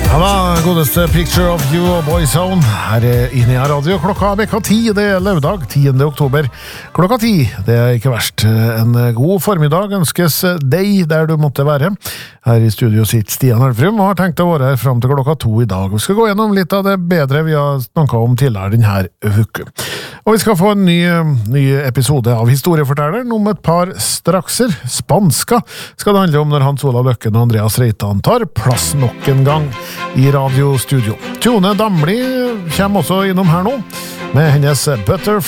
Godeste Picture of You og Boyzone her inne i radio. Klokka vekka 10, det lørdag 10. oktober. Klokka 10, det ikke verst. En god formiddag ønskes deg der du måtte være. Her i studio sitter Stian Hølfrum og har tenkt å være her frem til klokka 2 i dag. Vi skal gå gjennom litt av det bedre vi har snakket om tidligere denne uke. Og vi skal få en ny episode av Historiefortelleren om et par strakser. Spanska skal det handle om når Hans Olav Løkken og Andreas Reitan tar plass nok en gang i radiostudio. Tone Damli kommer også innom her nå med hennes Butterfly